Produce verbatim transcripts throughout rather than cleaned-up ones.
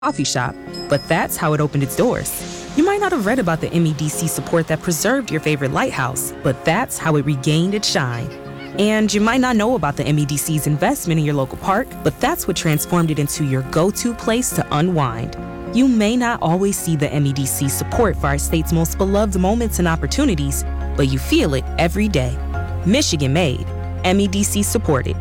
coffee shop, but that's how it opened its doors. You might not have read about the M E D C support that preserved your favorite lighthouse, but that's how it regained its shine. And you might not know about the M E D C's investment in your local park, but that's what transformed it into your go-to place to unwind. You may not always see the M E D C support for our state's most beloved moments and opportunities, but you feel it every day. Michigan made, M E D C supported.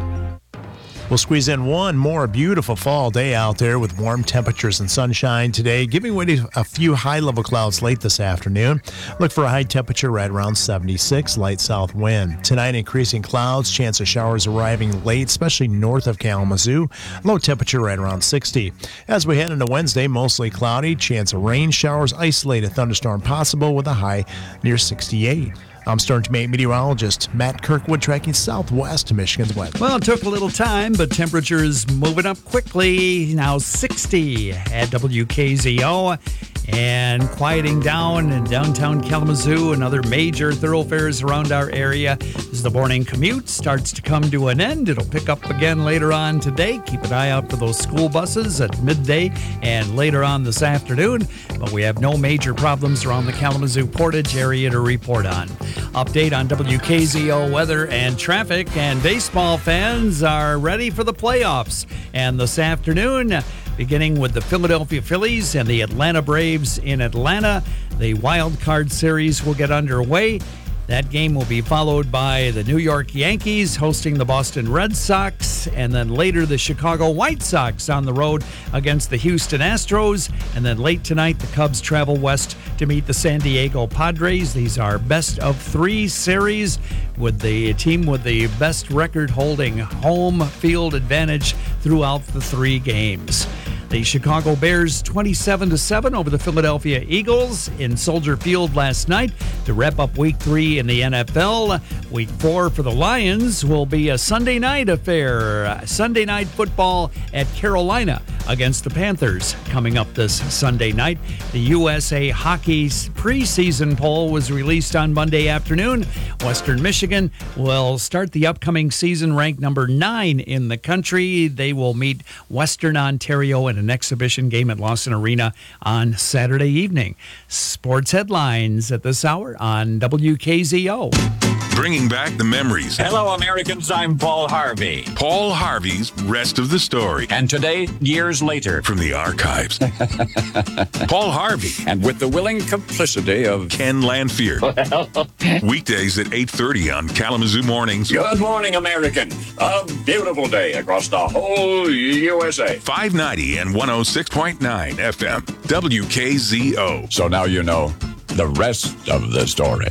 We'll squeeze in one more beautiful fall day out there with warm temperatures and sunshine today, giving way to a few high-level clouds late this afternoon. Look for a high temperature right around seventy-six, light south wind. Tonight, increasing clouds, chance of showers arriving late, especially north of Kalamazoo. Low temperature right around sixty. As we head into Wednesday, mostly cloudy, chance of rain showers, isolated thunderstorm possible with a high near sixty-eight. I'm Storm Team meteorologist Matt Kirkwood tracking southwest to Michigan's weather. Well, it took a little time, but temperatures moving up quickly. Now sixty at W K Z O. And quieting down in downtown Kalamazoo and other major thoroughfares around our area as the morning commute starts to come to an end. It'll pick up again later on today. Keep an eye out for those school buses at midday and later on this afternoon. But we have no major problems around the Kalamazoo Portage area to report on. Update on W K Z O weather and traffic. And baseball fans are ready for the playoffs. And this afternoon, beginning with the Philadelphia Phillies and the Atlanta Braves in Atlanta, the wild card series will get underway. That game will be followed by the New York Yankees hosting the Boston Red Sox, and then later the Chicago White Sox on the road against the Houston Astros. And then late tonight, the Cubs travel west to meet the San Diego Padres. These are best of three series, with the team with the best record holding home field advantage throughout the three games. The Chicago Bears twenty-seven to seven over the Philadelphia Eagles in Soldier Field last night to wrap up week three in the N F L. Week four for the Lions will be a Sunday night affair. Sunday night football at Carolina against the Panthers coming up this Sunday night. The U S A Hockey's preseason poll was released on Monday afternoon. Western Michigan will start the upcoming season ranked number nine in the country. They will meet Western Ontario in an exhibition game at Lawson Arena on Saturday evening. Sports headlines at this hour on W K Z O. Bringing back the memories. Hello, Americans. I'm Paul Harvey. Paul Harvey's Rest of the Story. And today, years later, from the archives. Paul Harvey. And with the willing complicity of Ken Lanfear. Weekdays at eight thirty on Kalamazoo Mornings. Good morning, American. A beautiful day across the whole U S A. five ninety and one oh six point nine F M. W K Z O. So now you know the rest of the story.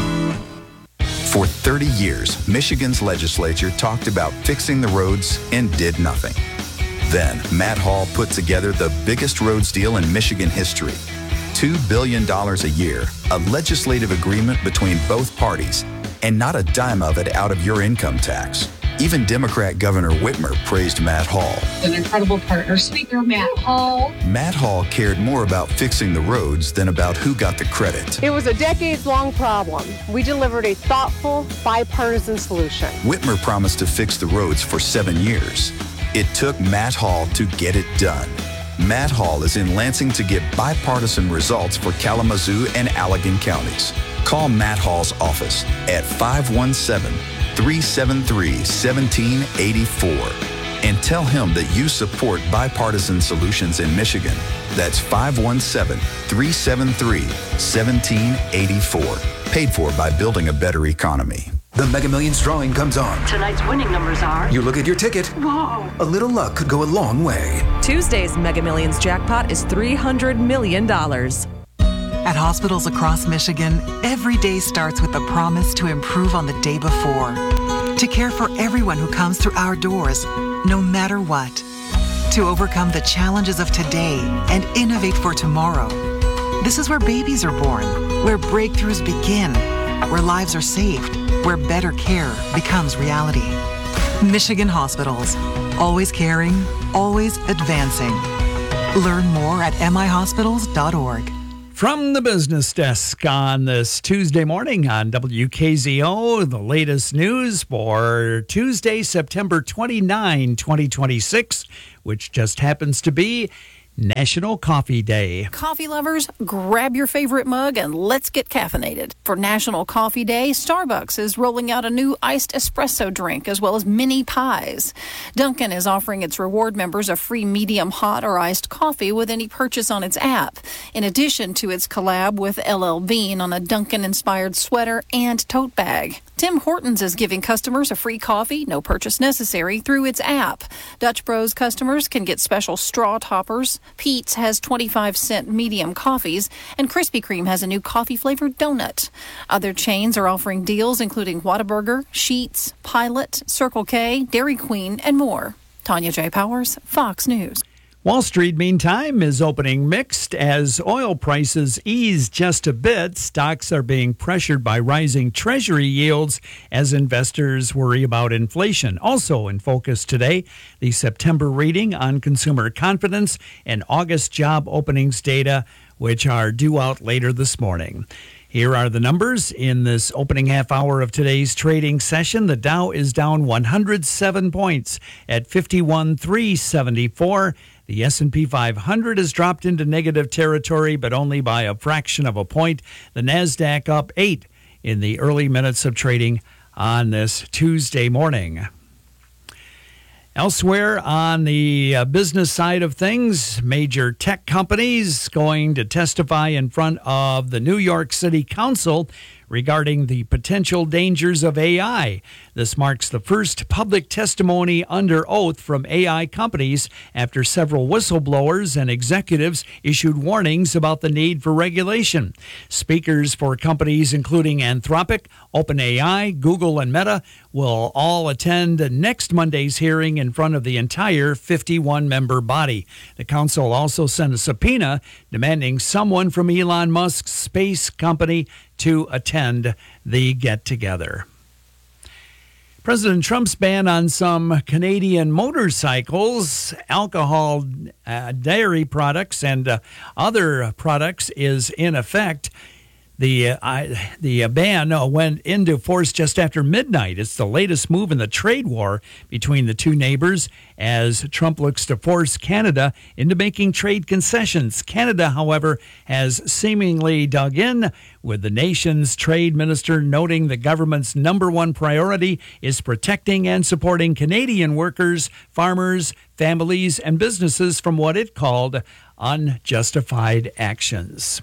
For thirty years, Michigan's legislature talked about fixing the roads and did nothing. Then, Matt Hall put together the biggest roads deal in Michigan history. two billion dollars a year, a legislative agreement between both parties, and not a dime of it out of your income tax. Even Democrat Governor Whitmer praised Matt Hall. An incredible partner, Speaker Matt Hall. Matt Hall cared more about fixing the roads than about who got the credit. It was a decades-long problem. We delivered a thoughtful, bipartisan solution. Whitmer promised to fix the roads for seven years. It took Matt Hall to get it done. Matt Hall is in Lansing to get bipartisan results for Kalamazoo and Allegan counties. Call Matt Hall's office at five one seven, three seven three, one seven eight four and tell him that you support bipartisan solutions in Michigan. That's five one seven, three seven three, one seven eight four. Paid for by Building a Better Economy. The Mega Millions drawing comes on. Tonight's winning numbers are... You look at your ticket. Whoa. A little luck could go a long way. Tuesday's Mega Millions jackpot is three hundred million dollars. At hospitals across Michigan, every day starts with the promise to improve on the day before. To care for everyone who comes through our doors, no matter what. To overcome the challenges of today and innovate for tomorrow. This is where babies are born, where breakthroughs begin, where lives are saved, where better care becomes reality. Michigan Hospitals. Always caring, always advancing. Learn more at m i hospitals dot org. From the business desk on this Tuesday morning on W K Z O, the latest news for Tuesday, September twenty-ninth, twenty twenty-six, which just happens to be National Coffee Day. Coffee lovers, grab your favorite mug and let's get caffeinated. For National Coffee Day, Starbucks is rolling out a new iced espresso drink as well as mini pies. Dunkin' is offering its reward members a free medium hot or iced coffee with any purchase on its app, in addition to its collab with L L Bean on a Dunkin'-inspired sweater and tote bag. Tim Hortons is giving customers a free coffee, no purchase necessary, through its app. Dutch Bros customers can get special straw toppers. Pete's has twenty-five cent medium coffees, and Krispy Kreme has a new coffee-flavored donut. Other chains are offering deals including Whataburger, Sheetz, Pilot, Circle K, Dairy Queen, and more. Tanya J. Powers, Fox News. Wall Street, meantime, is opening mixed as oil prices ease just a bit. Stocks are being pressured by rising Treasury yields as investors worry about inflation. Also in focus today, the September reading on consumer confidence and August job openings data, which are due out later this morning. Here are the numbers in this opening half hour of today's trading session. The Dow is down one hundred seven points at fifty-one thousand three hundred seventy-four. The S and P five hundred has dropped into negative territory, but only by a fraction of a point. The NASDAQ up eight in the early minutes of trading on this Tuesday morning. Elsewhere on the uh, business side of things, major tech companies going to testify in front of the New York City Council regarding the potential dangers of A I. This marks the first public testimony under oath from A I companies after several whistleblowers and executives issued warnings about the need for regulation. Speakers for companies including Anthropic, OpenAI, Google, and Meta will all attend next Monday's hearing in front of the entire fifty-one member body. The council also sent a subpoena demanding someone from Elon Musk's space company to attend the get-together. President Trump's ban on some Canadian motorcycles, alcohol, uh, dairy products, and uh, other products is in effect. The uh, the ban uh, went into force just after midnight. It's the latest move in the trade war between the two neighbors as Trump looks to force Canada into making trade concessions. Canada, however, has seemingly dug in, with the nation's trade minister noting the government's number one priority is protecting and supporting Canadian workers, farmers, families, and businesses from what it called unjustified actions.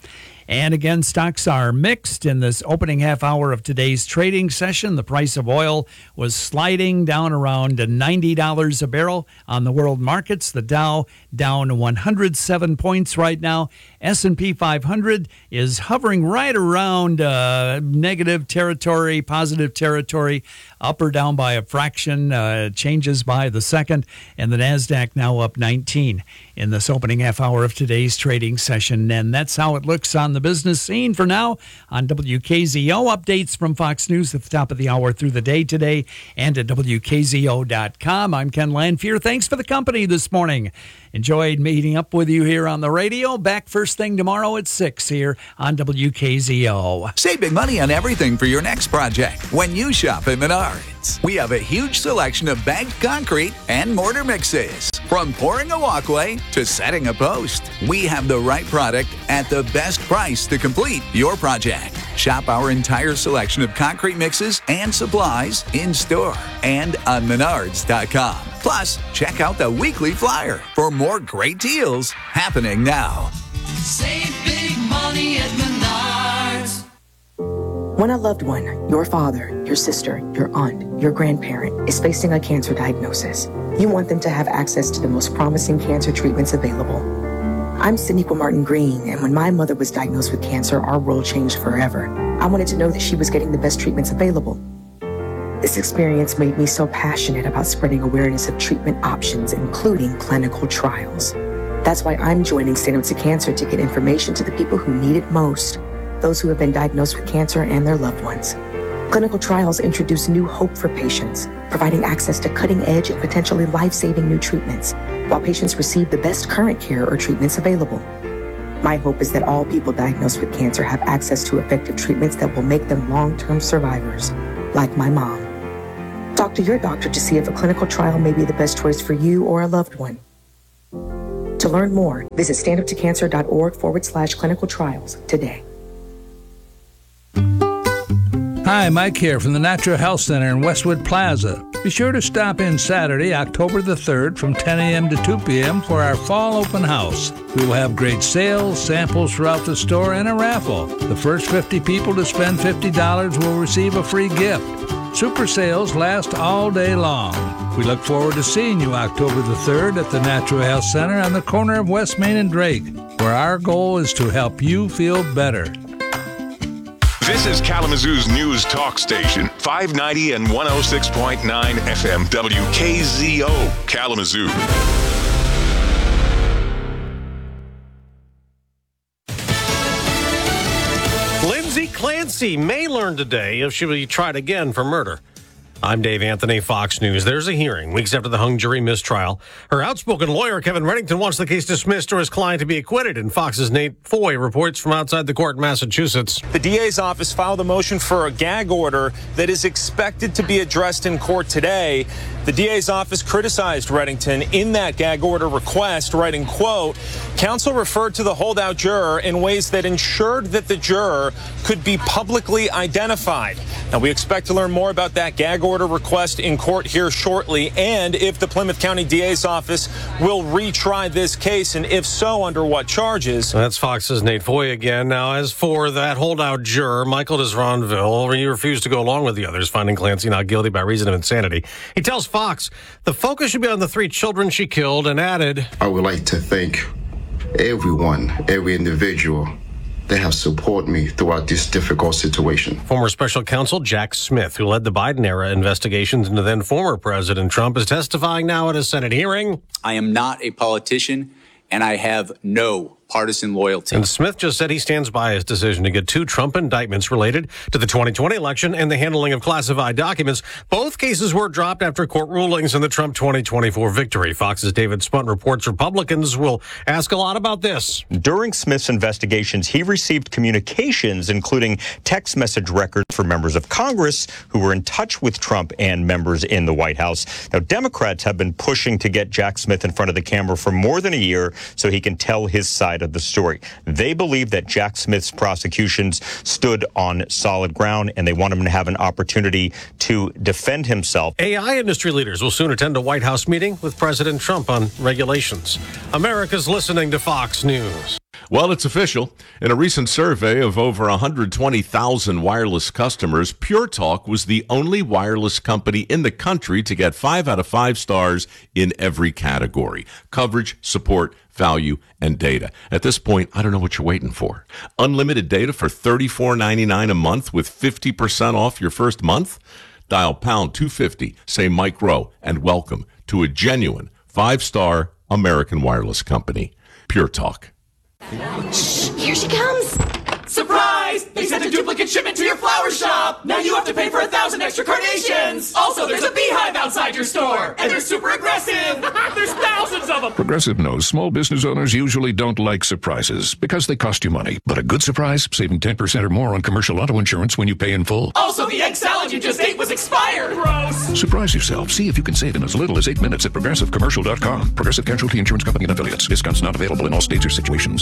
And again, stocks are mixed in this opening half hour of today's trading session. The price of oil was sliding down around ninety dollars a barrel on the world markets. The Dow down one hundred seven points right now. S and P five hundred is hovering right around uh, negative territory, positive territory, up or down by a fraction, uh, changes by the second. And the NASDAQ now up nineteen in this opening half hour of today's trading session. And that's how it looks on the business scene for now. On W K Z O, updates from Fox News at the top of the hour through the day today and at W K Z O dot com. I'm Ken Lanfear. Thanks for the company this morning. Enjoyed meeting up with you here on the radio. Back first thing tomorrow at six here on W K Z O. Save big money on everything for your next project when you shop at Menards. We have a huge selection of bagged concrete and mortar mixes. From pouring a walkway to setting a post, we have the right product at the best price to complete your project. Shop our entire selection of concrete mixes and supplies in store and on Menards dot com. Plus, check out the weekly flyer for more great deals happening now. Save big money at Menards. When a loved one, your father, your sister, your aunt, your grandparent, is facing a cancer diagnosis, you want them to have access to the most promising cancer treatments available. I'm Siniqua Martin Green, and when my mother was diagnosed with cancer, our world changed forever. I wanted to know that she was getting the best treatments available. This experience made me so passionate about spreading awareness of treatment options, including clinical trials. That's why I'm joining Stand Up to Cancer to get information to the people who need it most, those who have been diagnosed with cancer and their loved ones. Clinical trials introduce new hope for patients, providing access to cutting-edge and potentially life-saving new treatments, while patients receive the best current care or treatments available. My hope is that all people diagnosed with cancer have access to effective treatments that will make them long-term survivors, like my mom. Talk to your doctor to see if a clinical trial may be the best choice for you or a loved one. To To learn more, visit standuptocancer.org forward slash clinical trials today. Hi, Mike here from the Natural Health Center in Westwood Plaza. Be sure to stop in Saturday, October the third from ten a.m. to two p.m. for our fall open house. We will have great sales, samples throughout the store, and a raffle. The first fifty people to spend fifty dollars will receive a free gift. Super sales last all day long. We look forward to seeing you October the third at the Natural Health Center on the corner of West Main and Drake, where our goal is to help you feel better. This is Kalamazoo's news talk station, five ninety and one oh six point nine F M W K Z O, Kalamazoo. Lindsay Clancy may learn today if she will be tried again for murder. I'm Dave Anthony, Fox News. There's a hearing weeks after the hung jury mistrial. Her outspoken lawyer, Kevin Reddington, wants the case dismissed or his client to be acquitted. And Fox's Nate Foy reports from outside the court in Massachusetts. The D A's office filed a motion for a gag order that is expected to be addressed in court today. The D A's office criticized Reddington in that gag order request, writing, quote, counsel referred to the holdout juror in ways that ensured that the juror could be publicly identified. Now, we expect to learn more about that gag order request in court here shortly, and if the Plymouth County D A's office will retry this case, and if so, under what charges. That's Fox's Nate Foy again. Now, as for that holdout juror, Michael Desronville, he refused to go along with the others, finding Clancy not guilty by reason of insanity. He tells Fox the focus should be on the three children she killed, and added, I would like to thank everyone, every individual that have supported me throughout this difficult situation. Former special counsel Jack Smith, who led the Biden-era investigations into then former President Trump, is testifying now at a Senate hearing. I am not a politician, and I have no partisan loyalty. And Smith just said he stands by his decision to get two Trump indictments related to the twenty twenty election and the handling of classified documents. Both cases were dropped after court rulings in the Trump twenty twenty-four victory. Fox's David Spunt reports Republicans will ask a lot about this. During Smith's investigations, he received communications, including text message records for members of Congress who were in touch with Trump and members in the White House. Now, Democrats have been pushing to get Jack Smith in front of the camera for more than a year so he can tell his side of the story. They believe that Jack Smith's prosecutions stood on solid ground, and they want him to have an opportunity to defend himself. A I industry leaders will soon attend a White House meeting with President Trump on regulations. America's listening to Fox News. Well, it's official. In a recent survey of over one hundred twenty thousand wireless customers, Pure Talk was the only wireless company in the country to get five out of five stars in every category: coverage, support, value, and data. At this point, I don't know what you're waiting for. Unlimited data for thirty-four ninety-nine a month with fifty percent off your first month? Dial pound two fifty, say Mike Rowe, and welcome to a genuine five-star American wireless company. Pure Talk. Shh, here she comes. Surprise! They sent a duplicate shipment to your flower shop. Now you have to pay for a thousand extra carnations. Also, there's a beehive outside your store, and they're super aggressive. There's thousands of them. Progressive knows small business owners usually don't like surprises because they cost you money. But a good surprise, saving ten percent or more on commercial auto insurance when you pay in full. Also, the egg salad you just ate was expired. Gross. Surprise yourself. See if you can save in as little as eight minutes at progressive commercial dot com. Progressive Casualty Insurance Company and affiliates. Discounts not available in all states or situations.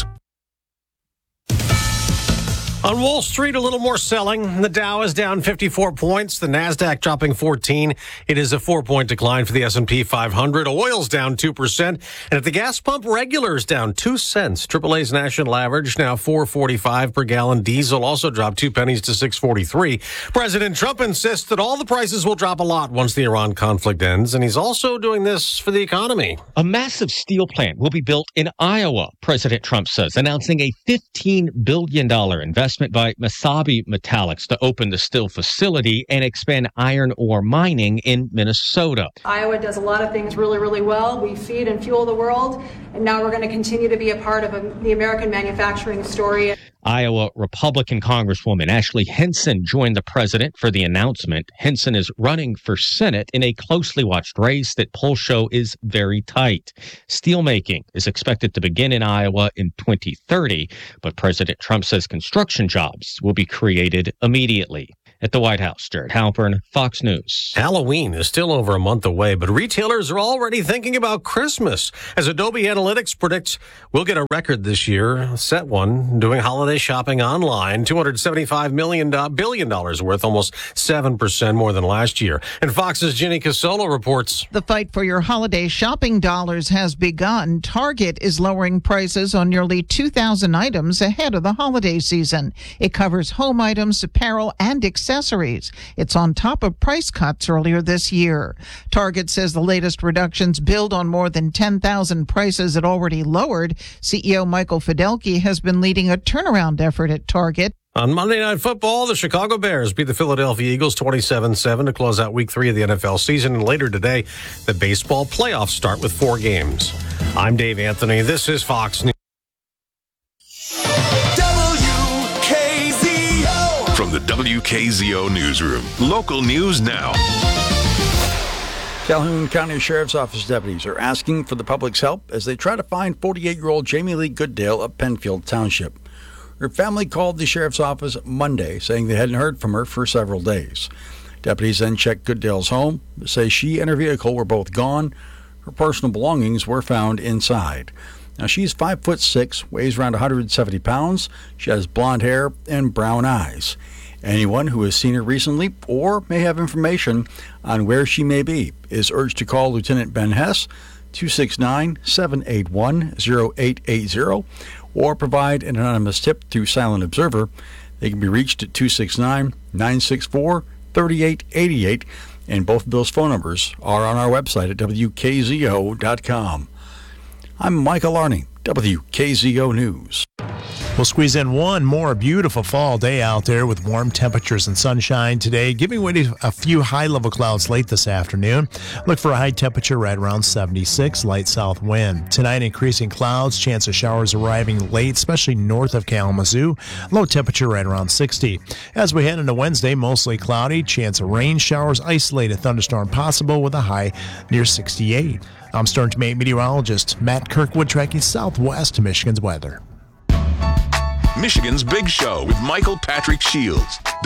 On Wall Street, a little more selling. The Dow is down fifty-four points. The Nasdaq dropping fourteen. It is a four-point decline for the S and P five hundred. Oil's down two percent. And at the gas pump, regular's down two cents. triple A's national average now four forty-five per gallon. Diesel also dropped two pennies to six forty-three. President Trump insists that all the prices will drop a lot once the Iran conflict ends. And he's also doing this for the economy. A massive steel plant will be built in Iowa, President Trump says, announcing a fifteen billion dollars investment by Mesabi Metallics to open the steel facility and expand iron ore mining in Minnesota. Iowa does a lot of things really, really well. We feed and fuel the world, and now we're going to continue to be a part of a, the American manufacturing story. Iowa Republican Congresswoman Ashley Hinson joined the president for the announcement. Hinson is running for Senate in a closely watched race that polls show is very tight. Steelmaking is expected to begin in Iowa in twenty thirty, but President Trump says construction jobs will be created immediately. at the White House. Jared Halpern, Fox News. Halloween is still over a month away, but retailers are already thinking about Christmas. As Adobe Analytics predicts, we'll get a record this year, set one, doing holiday shopping online, two hundred seventy-five million billion dollars worth, almost seven percent more than last year. And Fox's Ginny Casolo reports. The fight for your holiday shopping dollars has begun. Target is lowering prices on nearly two thousand items ahead of the holiday season. It covers home items, apparel, and accessories. It's on top of price cuts earlier this year. Target says the latest reductions build on more than ten thousand prices it already lowered. C E O Michael Fidelki has been leading a turnaround effort at Target. On Monday Night Football, the Chicago Bears beat the Philadelphia Eagles twenty-seven seven to close out week three of the N F L season. And later today, the baseball playoffs start with four games. I'm Dave Anthony. This is Fox News. From the W K Z O newsroom, local news now. Calhoun County Sheriff's Office deputies are asking for the public's help as they try to find forty-eight-year-old Jamie Lee Gooddale of Penfield Township. Her family called the sheriff's office Monday, saying they hadn't heard from her for several days. Deputies then checked Gooddale's home, say she and her vehicle were both gone. Her personal belongings were found inside. Now, she's five foot six, weighs around one hundred seventy pounds. She has blonde hair and brown eyes. Anyone who has seen her recently or may have information on where she may be is urged to call Lieutenant Ben Hess, two six nine, seven eight one, zero eight eight zero, or provide an anonymous tip through Silent Observer. They can be reached at two six nine, nine six four, three eight eight eight, and both of those phone numbers are on our website at W K Z O dot com. I'm Michael Arney, W K Z O News. We'll squeeze in one more beautiful fall day out there with warm temperatures and sunshine today, giving way to a few high-level clouds late this afternoon. Look for a high temperature right around seventy-six, light south wind. Tonight, increasing clouds, chance of showers arriving late, especially north of Kalamazoo. Low temperature right around sixty. As we head into Wednesday, mostly cloudy, chance of rain showers, isolated thunderstorm possible with a high near sixty-eight. I'm Stern to meteorologist Matt Kirkwood tracking Southwest Michigan's weather. Michigan's Big Show with Michael Patrick Shields.